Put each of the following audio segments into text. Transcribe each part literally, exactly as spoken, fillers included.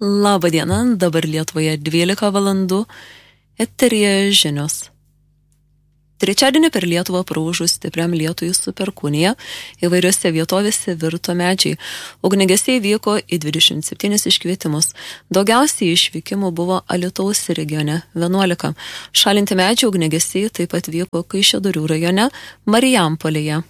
Labą dieną, dabar Lietuvoje dvylika valandų, eteryje žinios. Trečiadienį per Lietuvą praūžus stipriam lietui su perkūnija, įvairiose vietovėse virto medžiai. Ugniagesiai vyko į dvidešimt septynis iškvietimus. Daugiausiai išvykimų buvo Alytaus regione vienuolika. Šalinti medžiai ugniagesiai taip pat vyko Kaišiadorių rajone, Marijampolėje.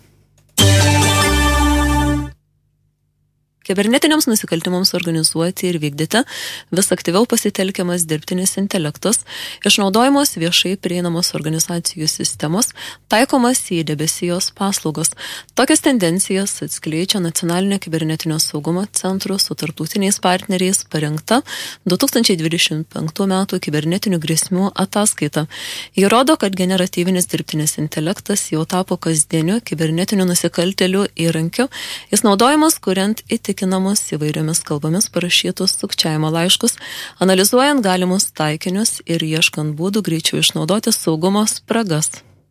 Kibernetiniams nusikaltimams organizuoti ir vykdyti vis aktyviau pasitelkiamas dirbtinis intelektas, išnaudojamos viešai prieinamos organizacijų sistemos, taikomas į debesijos paslaugos. Tokias tendencijas atskleidžia Nacionalinio kibernetinio saugumo centro su tarptautiniais partneriais parengta du tūkstančiai dvidešimt penktų metų kibernetinių grėsmių ataskaita. Ji rodo, kad generatyvinis dirbtinis intelektas jau tapo kasdieniu kibernetinių nusikaltėlių įrankiu. Jis naudojamas kuriant įtikinti tikinamus įvairiomis kalbomis parašytus sukčiavimo laiškus, analizuojant galimus taikinius ir ieškant būdų greičiau išnaudoti saugumo spragas.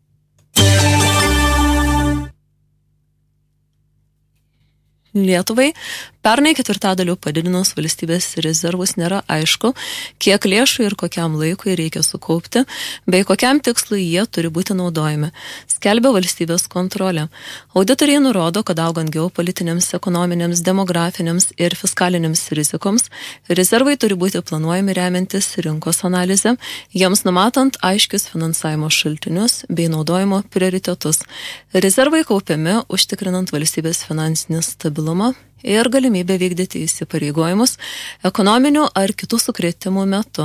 Lietuvai pernai ketvirtadaliu padidinus valstybės rezervus nėra aišku, kiek lėšų ir kokiam laikui reikia sukaupti, bei kokiam tikslui jie turi būti naudojami, skelbia valstybės kontrolė. Auditoriai nurodo, kad augant geopolitiniams, ekonominiams, demografiniams ir fiskaliniams rizikoms, rezervai turi būti planuojami remiantis rinkos analizę, jiems numatant aiškius finansavimo šaltinius bei naudojimo prioritetus. Rezervai kaupiami užtikrinant valstybės finansinį stabilumą ir galimybę vykdyti įsipareigojimus ekonominių ar kitų sukrėtimų metu.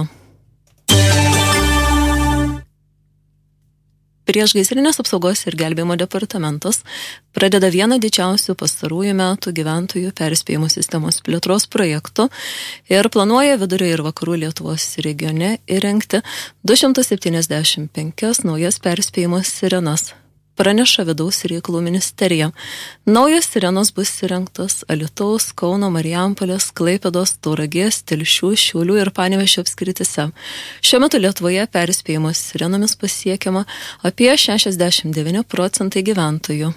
Priešgaisrinės apsaugos ir gelbėjimo departamentas pradeda vieną didžiausių pastarųjų metų gyventojų perspėjimo sistemos plėtros projektų ir planuoja vidurio ir vakarų Lietuvos regione įrengti du šimtus septyniasdešimt penkias naujas perspėjimo sirenas. Praneša Vidaus reikalų ministerija. Naujos sirenos bus įrengtos Alytaus, Kauno, Marijampolės, Klaipėdos, Tauragės, Telšių, Šiaulių ir Panevėžio apskrityse. Šiuo metu Lietuvoje perspėjimo sirenomis pasiekiama apie šešiasdešimt devyni procentai gyventojų.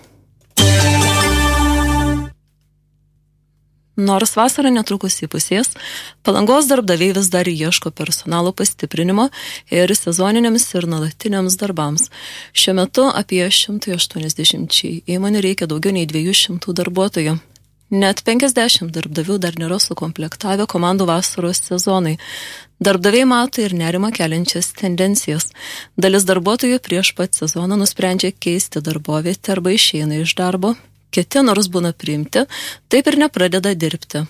Nors vasara netrukus įpusės, Palangos darbdaviai vis dar ieško personalo pastiprinimo ir sezoniniams ir nuolatiniams darbams. Šiuo metu apie šimtas aštuoniasdešimt įmonių reikia daugiau nei dviejų šimtų darbuotojų. Net penkiasdešimt darbdavių dar nėra sukomplektavę komandų vasaros sezonai. Darbdaviai mato ir nerimą keliančias tendencijas. Dalis darbuotojų prieš pat sezoną nusprendžia keisti darbovietę arba išeina iš darbo. Kiti, nors būna priimti, taip ir nepradeda dirbti.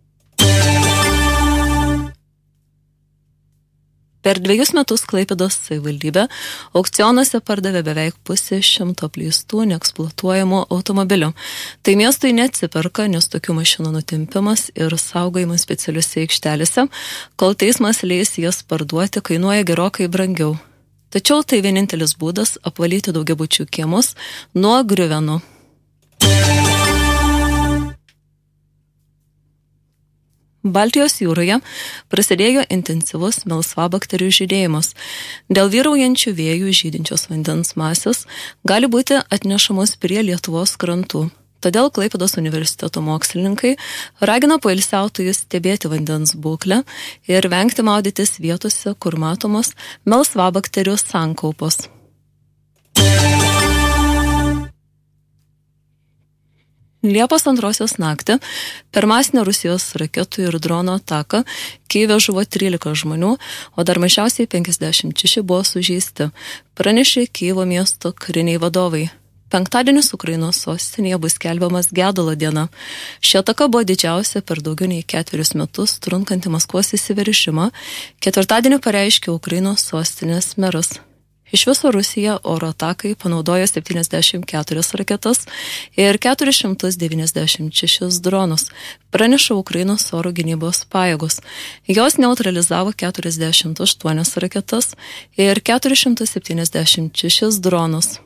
Per dviejus metus Klaipėdos savivaldybė aukcionuose pardavė beveik pusę šimto apleistų, neeksploatuojamų automobilių. Tai miestui neatsiperka, nes tokių mašinų nutimpimas ir saugojimas specialiuose aikštelėse, kol teismas leis jas parduoti, kainuoja gerokai brangiau. Tačiau tai vienintelis būdas apvalyti daugiabučių kiemus nuo griuvenų. Baltijos jūroje prasidėjo intensyvus melsvabakterių žydėjimas. Dėl vyraujančių vėjų žydinčios vandens masės gali būti atnešamos prie Lietuvos krantų. Todėl Klaipėdos universiteto mokslininkai ragina poilsiautojus stebėti vandens būklę ir vengti maudytis vietose, kur matomos melsvabakterių sankaupos. Liepos antrosios naktį per masinę Rusijos raketų ir drono ataką Kyjive žuvo trylika žmonių, o dar mažiausiai penkiasdešimt šeši buvo sužeisti, pranešė Kyjivo miesto kariniai vadovai. Penktadienis Ukrainos sostinėje bus skelbiamas gedulo diena. Ši ataka buvo didžiausia per daugiau nei ketverius metus trunkanti Maskvos įsiveržimą, ketvirtadienį pareiškė Ukrainos sostinės meras. Iš viso Rusija oro atakai panaudojo septyniasdešimt keturias raketas ir keturis šimtus devyniasdešimt šešis dronus, praneša Ukrainos oro gynybos pajėgos. Jos neutralizavo keturiasdešimt aštuonias raketas ir keturis šimtus septyniasdešimt šešis dronus.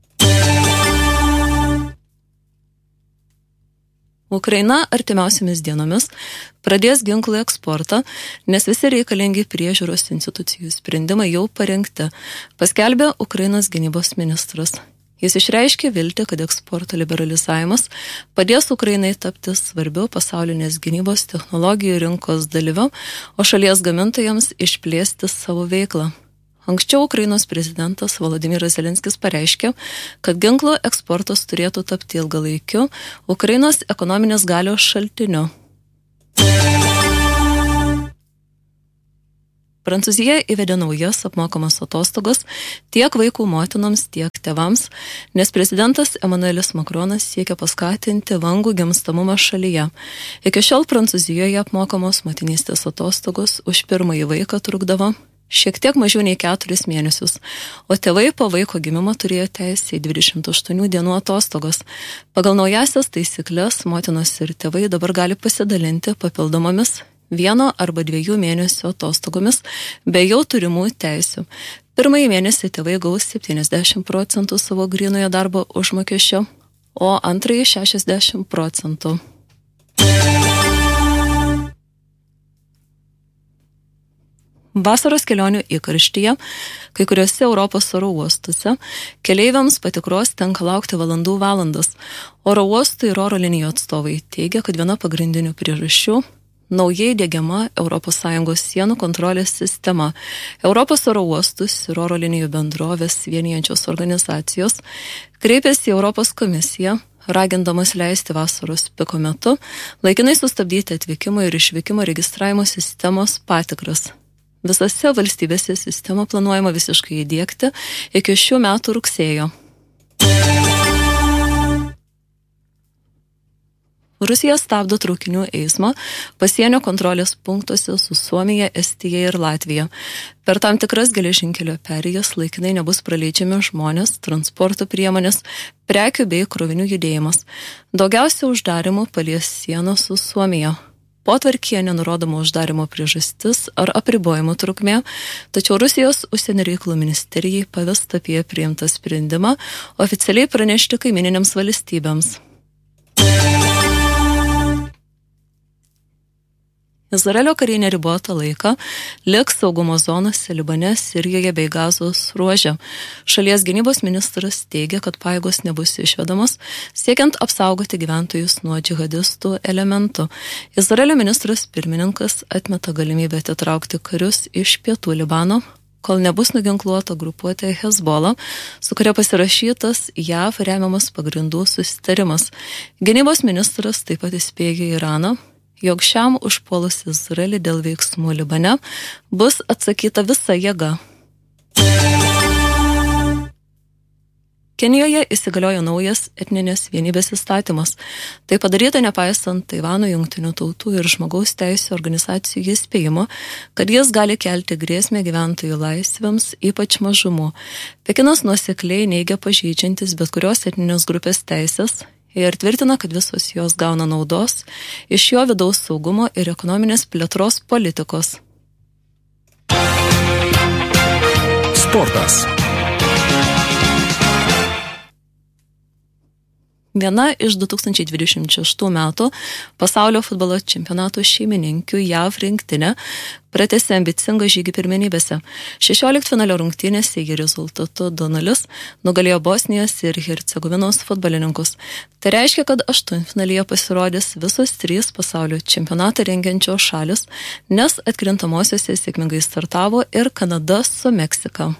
Ukraina artimiausiamis dienomis pradės ginklų eksportą, nes visi reikalingi priežiūros institucijų sprendimai jau parengti, paskelbė Ukrainos gynybos ministras. Jis išreiškė viltį, kad eksporto liberalizavimas padės Ukrainai tapti svarbiu pasaulinės gynybos technologijų rinkos dalyviu, o šalies gamintojams išplėsti savo veiklą. Anksčiau Ukrainos prezidentas Volodymyras Zelenskis pareiškė, kad ginklų eksportas turėtų tapti ilgalaikiu Ukrainos ekonominės galios šaltiniu. Prancūzija įvedė naujas apmokamas atostogas tiek vaikų motinoms, tiek tėvams, nes prezidentas Emmanuelis Macronas siekia paskatinti vangų gimstamumą šalyje. Iki šiol Prancūzijoje apmokamos motinystės atostogos už pirmąjį vaiką trukdavo šiek tiek mažiau nei keturis mėnesius, o tėvai po vaiko gimimo turėjo teisę į dvidešimt aštuonių dienų atostogas. Pagal naujasias taisyklės motinos ir tėvai dabar gali pasidalinti papildomomis vieno arba dviejų mėnesių atostogomis be jau turimų teisių. Pirmąjį mėnesį tėvai gaus septyniasdešimt procentų savo grynojo darbo užmokesčio, o antrąjį šešiasdešimt procentų. Vasaros kelionių įkarštyje, kai kuriuose Europos oro uostuose, keleiviams patikros tenka laukti valandų valandas. Oro uostų ir oro linijų atstovai teigia, kad viena pagrindinių priežasčių naujai diegiama Europos Sąjungos sienų kontrolės sistema. Europos oro uostus ir oro linijų bendrovės vienijančios organizacijos kreipėsi į Europos komisiją, ragindamas leisti vasaros piko metu laikinai sustabdyti atvykimo ir išvykimo registravimo sistemos patikras. Visose valstybėse sistemą planuojama visiškai įdiegti iki šių metų rugsėjo. Rusija stabdo traukinių eismą pasienio kontrolės punktuose su Suomija, Estija ir Latvija. Per tam tikras geležinkelio perėjas laikinai nebus praleidžiami žmonės, transporto priemonės, prekių bei krovinių judėjimas. Daugiausia uždarimų palies sieną su Suomija. Potvarkyje nenurodoma uždarimo priežastis ar apribojimo trukmė, tačiau Rusijos užsienio reikalų ministerijai pavesta apie priimtą sprendimą oficialiai pranešti kaimininėms valstybėms. Izraelio kariai neribotą laiką liks saugumo zonose Libane, Sirijoje bei Gazos ruože. Šalies gynybos ministras teigia, kad pajėgos nebus išvedamos, siekiant apsaugoti gyventojus nuo džihadistų elementų. Izraelio ministras pirmininkas atmeta galimybę atitraukti karius iš pietų Libano, kol nebus nuginkluota grupuotė Hezbollah, su kuria pasirašytas J A V remiamas pagrindų susitarimas. Gynybos ministras taip pat įspėja Iraną, jog šiam užpuolus Izraelį dėl veiksmų Libane bus atsakyta visa jėga. Kenijoje įsigaliojo naujas etninės vienybės įstatymas. Tai padaryta nepaisant Taivano jungtinių tautų ir žmogaus teisių organizacijų įspėjimo, kad jis gali kelti grėsmę gyventojų laisvėms, ypač mažumų. Pekinas nuosekliai neigia pažeidžiantis bet kurios etninės grupės teisės ir tvirtina, kad visos jos gauna naudos iš jo vidaus saugumo ir ekonominės plėtros politikos. Sportas. Viena iš du tūkstančiai dvidešimt šeštų metų pasaulio futbolo čempionato šeimininkių J A V rinktinė pratęsė ambicingą žygį pirmenybėse. šešioliktfinalio rungtynėse jie rezultatu du nulis nugalėjo Bosnijos ir Hercegovinos futbolininkus. Tai reiškia, kad aštuntfinalyje pasirodys visos trys pasaulio čempionatą rengiančios šalis, nes atkrintamosiose sėkmingai startavo ir Kanada su Meksika.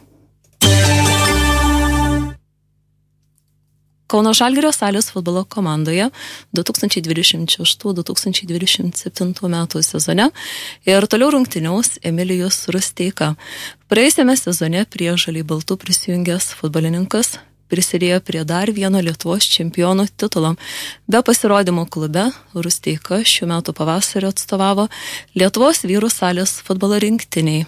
Kauno Žalgirio salės futbolo komandoje du tūkstančiai dvidešimt šeštų du tūkstančiai dvidešimt septintų metų sezone ir toliau rungtyniaus Emilijus Rusteika. Praėjusiame sezone prie žaliai baltų prisijungęs futbolininkas prisidėjo prie dar vieno Lietuvos čempionų titulo. Be pasirodymo klube Rusteika šių metų pavasario atstovavo Lietuvos vyrų salės futbolo rinktiniai.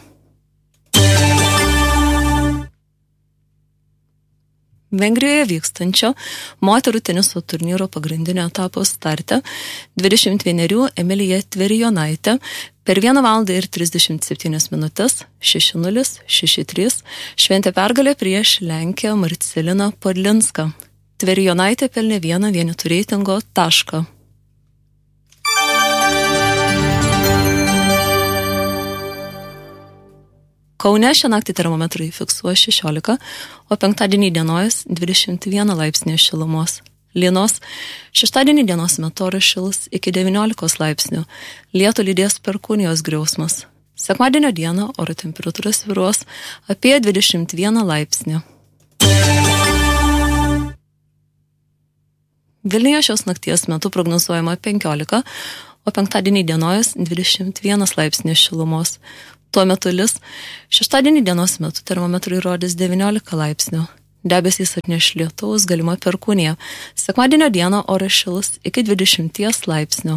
Vengrijoje vykstančio moterų teniso turnyro pagrindinio etapo starte dvidešimt vienerių Emilija Tverijonaitė per vieną valandą ir trisdešimt septynias minutės šeši nulis šeši trys šventė pergalę prieš Lenkiją Marceliną Podlinską. Tverijonaitė pelnė vieną vienetų reitingo tašką. Kaune šią naktį termometrai fiksuoja šešiolika, o penktadienį dienojus dvidešimt vieną laipsnį šilumos. Lynos šeštadienį dienos metu oras šils iki devyniolikos laipsnių. Lietų lydės perkūnijos griausmas. Sekmadienio dieną oro temperatūra svyruos apie dvidešimt vieną laipsnį. Vilniuje šios nakties metu prognozuojama penkiolika, o penktadienį dienojus dvidešimt vienas laipsnis šilumos. Tuo metu lis šeštadienį dienos metu termometrai rodys devyniolika laipsnių. Debesys atneš lietaus, galima perkūnija. Sekmadienio dieną oras šils iki dvidešimties laipsnių.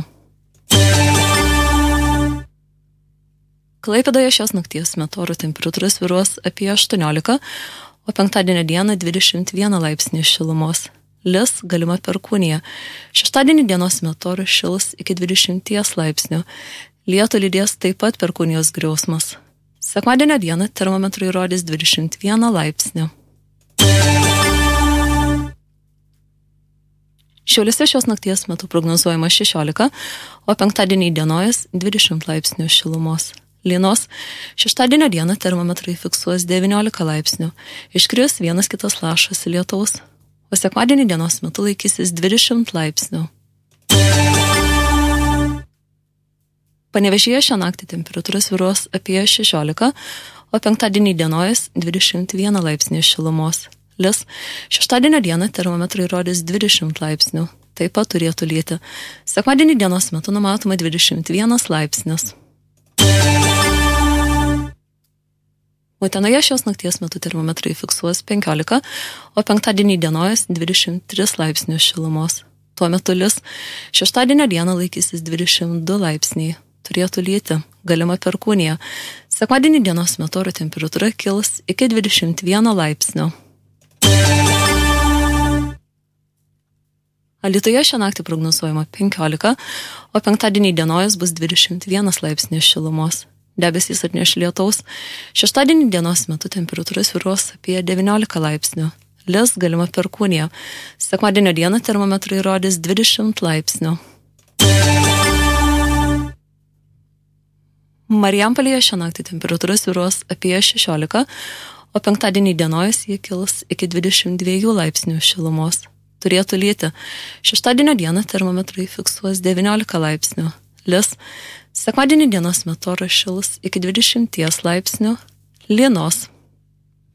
Klaipėdoje šios nakties metu oro temperatūra svyruos apie aštuoniolika, o penktadienio dieną dvidešimt vieną laipsnį šilumos. Lis galima perkūnija. Šeštadienį dienos metu oras šils iki dvidešimties laipsnių. Lietų lydės taip pat perkūnijos griausmas. Sekmadienio dieną termometrai rodys dvidešimt vieną laipsnį. Šiauliuose šios nakties metu prognozuojama šešiolika, o penktadienį dienojus dvidešimt laipsnių šilumos. Lynos šeštadienio dieną termometrai fiksuos devyniolika laipsnių. Iškris vienas kitas lašas lietaus, o sekmadienį dienos metu laikysis dvidešimt laipsnių. Panevėžyje šią naktį temperatūra svyruos apie šešiolika, o penktadienį dienojus dvidešimt vieną laipsnį šilumos. Lis šeštadienio dieną termometrai rodys dvidešimt laipsnių. Taip pat turėtų lyti. Sekmadienį dienos metu numatoma dvidešimt vienas laipsnis. Utenoje šios nakties metu termometrai fiksuos penkiolika, o penktadienį dienojus dvidešimt tris laipsnių šilumos. Tuo metu lis šeštadienio dieną laikysis dvidešimt du laipsniai. Turėtų lyti, galima perkūnija. Sekmadienį dienos metu oro temperatūra kils iki dvidešimt vieno laipsnio. Alytuje šią naktį prognozuojama penkiolika, o penktadienį dienojus bus dvidešimt vienas laipsnis šilumos. Debesys atneš lietaus. Šeštadienį dienos metu temperatūra svyruos apie devyniolika laipsnių. Lis galima perkūnija. Sekmadienio dieną termometrai rodys dvidešimt laipsnių. Marijampolėje šią naktį temperatūra svyruos apie šešiolika, o penktadienį dienojus jie kils iki dvidešimt dviejų laipsnių šilumos. Turėtų lyti. Šeštadienio dieną termometrai fiksuos devyniolika laipsnių. Lis. Sekmadienį dienos metu oras šils iki dvidešimties laipsnių. Lynos.